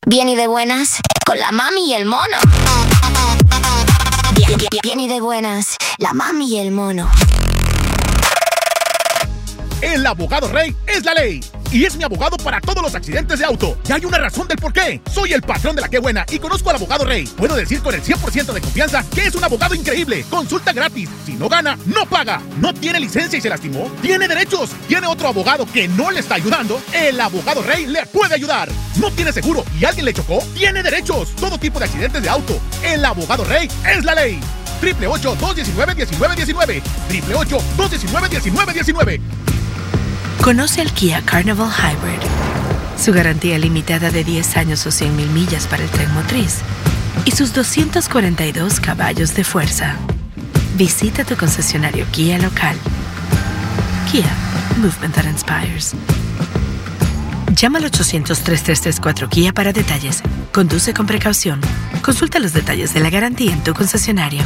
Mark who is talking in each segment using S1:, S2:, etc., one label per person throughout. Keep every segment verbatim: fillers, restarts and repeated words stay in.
S1: Bien y de buenas, con la mami y el mono. Bien, bien, bien y de buenas, la mami y el mono.
S2: El abogado Rey es la ley. Y es mi abogado para todos los accidentes de auto. Y hay una razón del por qué. Soy el patrón de la Qué Buena y conozco al abogado Rey. Puedo decir con el cien por ciento de confianza que es un abogado increíble. Consulta gratis. Si no gana, no paga. No tiene licencia y se lastimó. Tiene derechos. Tiene otro abogado que no le está ayudando. El abogado Rey le puede ayudar. No tiene seguro y alguien le chocó. Tiene derechos. Todo tipo de accidentes de auto. El abogado Rey es la ley. Triple ocho, dos diecinueve, diecinueve diecinueve. Triple ocho, dos diecinueve, diecinueve diecinueve.
S3: Conoce el Kia Carnival Hybrid. Su garantía limitada de diez años o cien mil millas para el tren motriz. Y sus doscientos cuarenta y dos caballos de fuerza. Visita tu concesionario Kia local. Kia. Movement that inspires. Llama al ochocientos, tres tres tres, cuatro Kia para detalles. Conduce con precaución. Consulta los detalles de la garantía en tu concesionario.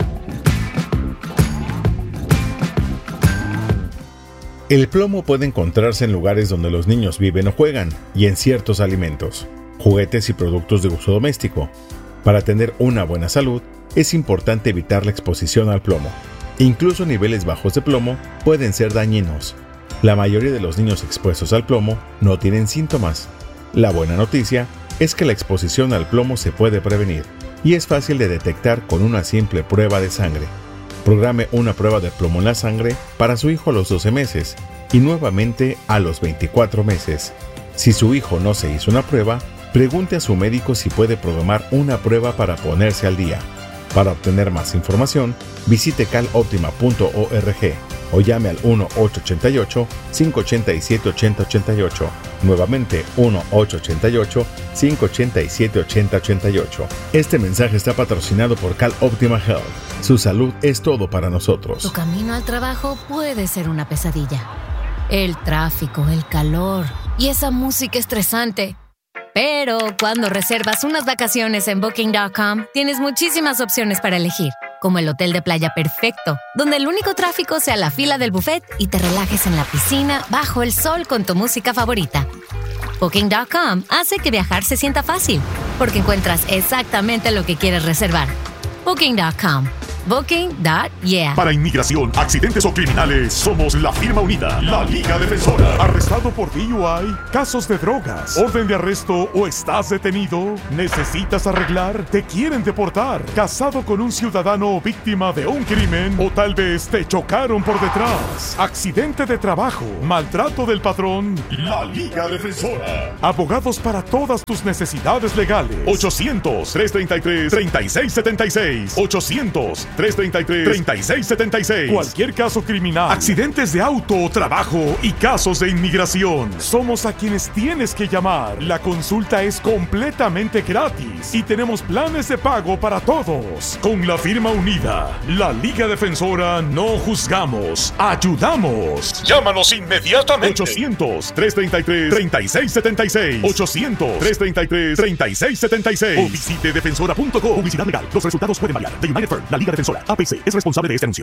S4: El plomo puede encontrarse en lugares donde los niños viven o juegan y en ciertos alimentos, juguetes y productos de uso doméstico. Para tener una buena salud, es importante evitar la exposición al plomo. Incluso niveles bajos de plomo pueden ser dañinos. La mayoría de los niños expuestos al plomo no tienen síntomas. La buena noticia es que la exposición al plomo se puede prevenir y es fácil de detectar con una simple prueba de sangre. Programe una prueba de plomo en la sangre para su hijo a los doce meses y nuevamente a los veinticuatro meses. Si su hijo no se hizo una prueba, pregunte a su médico si puede programar una prueba para ponerse al día. Para obtener más información, visite cal optima punto org o llame al uno ocho ocho ocho, cinco ocho siete, ocho cero ocho ocho. Nuevamente uno ocho ocho ocho, cinco ocho siete, ocho cero ocho ocho. Este mensaje está patrocinado por Cal Optima Health. Su salud es todo para nosotros.
S5: Tu camino al trabajo puede ser una pesadilla. El tráfico, el calor y esa música estresante. Pero cuando reservas unas vacaciones en Booking punto com, tienes muchísimas opciones para elegir, como el hotel de playa perfecto, donde el único tráfico sea la fila del buffet y te relajes en la piscina bajo el sol con tu música favorita. Booking punto com hace que viajar se sienta fácil, porque encuentras exactamente lo que quieres reservar. Booking punto com. Booking punto yeah.
S6: Para inmigración, accidentes o criminales, somos la firma unida, la Liga Defensora. ¿Arrestado por D U I? ¿Casos de drogas? ¿Orden de arresto o estás detenido? ¿Necesitas arreglar? ¿Te quieren deportar? ¿Casado con un ciudadano o víctima de un crimen? ¿O tal vez te chocaron por detrás? ¿Accidente de trabajo? ¿Maltrato del patrón? La Liga Defensora. Abogados para todas tus necesidades legales. ochocientos, tres treinta y tres, treinta y seis setenta y seis. ochocientos, tres treinta y tres, treinta y seis setenta y seis. Cualquier caso criminal, accidentes de auto o trabajo y casos de inmigración. Somos a quienes tienes que llamar. La consulta es completamente gratis y tenemos planes de pago para todos. Con la firma unida, la Liga Defensora, no juzgamos, ayudamos. Llámanos inmediatamente. ochocientos, tres treinta y tres, treinta y seis setenta y seis. ochocientos, tres treinta y tres, treinta y seis setenta y seis. O visite defensora punto com. Publicidad legal. Los resultados pueden variar. The United Firm, la Liga Defensora, A P C, es responsable de este anuncio.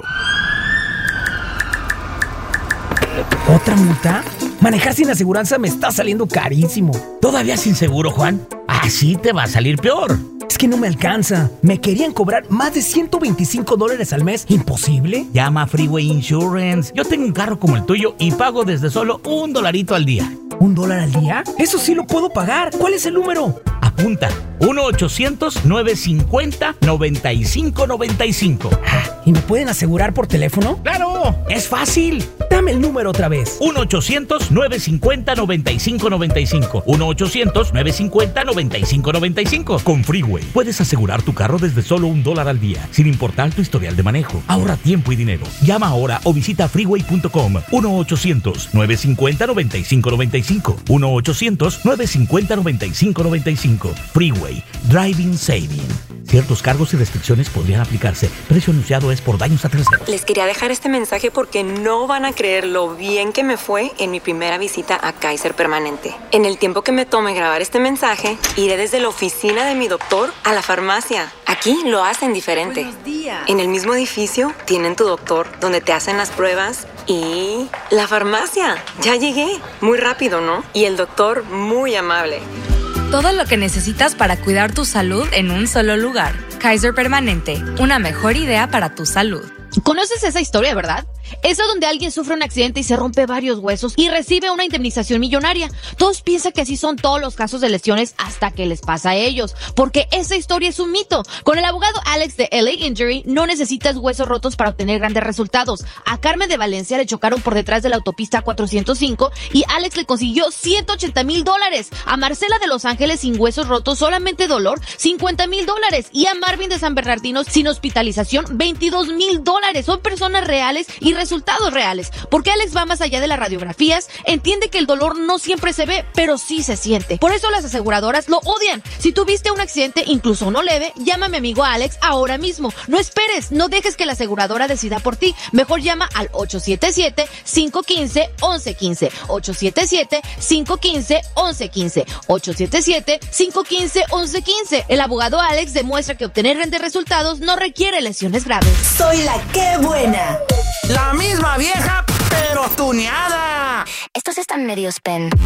S7: ¿Otra multa? Manejar sin aseguranza me está saliendo carísimo.
S8: ¿Todavía sin seguro, Juan? Así te va a salir peor.
S7: Es que no me alcanza. Me querían cobrar más de ciento veinticinco dólares al mes. ¿Imposible?
S8: Llama a Freeway Insurance. Yo tengo un carro como el tuyo y pago desde solo un dolarito al día.
S7: ¿Un dólar al día? Eso sí lo puedo pagar. ¿Cuál es el número?
S8: Apunta. uno ochocientos, nueve cincuenta, noventa y cinco noventa y cinco.
S7: ¿Y me pueden asegurar por teléfono?
S8: ¡Claro! ¡Es fácil!
S7: Dame el número otra vez.
S8: uno ochocientos, nueve cincuenta, noventa y cinco noventa y cinco. uno ochocientos, nueve cincuenta, noventa y cinco noventa y cinco. Con Freeway puedes asegurar tu carro desde solo un dólar al día, sin importar tu historial de manejo. Ahorra tiempo y dinero. Llama ahora o visita freeway punto com. uno ochocientos, nueve cincuenta, noventa y cinco noventa y cinco. uno ochocientos, nueve cincuenta, noventa y cinco noventa y cinco. Freeway. Driving Saving. Ciertos cargos y restricciones podrían aplicarse. Precio anunciado es por daños a terceros.
S9: Les quería dejar este mensaje porque no van a creer lo bien que me fue en mi primera visita a Kaiser Permanente. En el tiempo que me tome grabar este mensaje, iré desde la oficina de mi doctor a la farmacia. Aquí lo hacen diferente.
S10: Buenos días.
S9: En el mismo edificio tienen tu doctor, donde te hacen las pruebas, y la farmacia. Ya llegué. Muy rápido, ¿no? Y el doctor muy amable.
S10: Todo lo que necesitas para cuidar tu salud en un solo lugar. Kaiser Permanente, una mejor idea para tu salud.
S11: ¿Conoces esa historia, verdad? Esa donde alguien sufre un accidente y se rompe varios huesos y recibe una indemnización millonaria. Todos piensan que así son todos los casos de lesiones hasta que les pasa a ellos, porque esa historia es un mito. Con el abogado Alex de L A Injury no necesitas huesos rotos para obtener grandes resultados. A Carmen de Valencia le chocaron por detrás de la autopista cuatrocientos cinco y Alex le consiguió ciento ochenta mil dólares. A Marcela de Los Ángeles sin huesos rotos, solamente dolor, cincuenta mil dólares. Y a Marvin de San Bernardino sin hospitalización, veintidós mil dólares. Son personas reales y resultados reales, porque Alex va más allá de las radiografías, entiende que el dolor no siempre se ve, pero sí se siente. Por eso las aseguradoras lo odian. Si tuviste un accidente, incluso no leve, llama a mi amigo Alex ahora mismo. No esperes, no dejes que la aseguradora decida por ti. Mejor llama al ocho siete siete, cinco uno cinco, once quince, ocho siete siete, cinco uno cinco, once quince, ocho siete siete, cinco uno cinco, once quince. El abogado Alex demuestra que obtener grandes resultados no requiere lesiones graves.
S12: Soy la que buena.
S13: La misma vieja, pero tuneada.
S1: Estos están medios pen.